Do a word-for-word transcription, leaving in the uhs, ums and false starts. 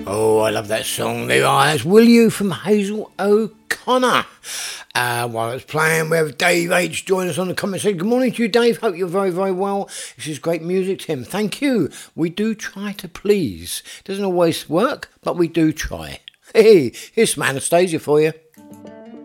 Oh, I love that song. There are. That's Will You from Hazel O'Connor. Uh, while it's playing, we have Dave H. join us on the comment section. Good morning to you, Dave. Hope you're very, very well. This is great music, Tim. Thank you. We do try to please. Doesn't always work, but we do try. Hey, here's some Anastasia for you.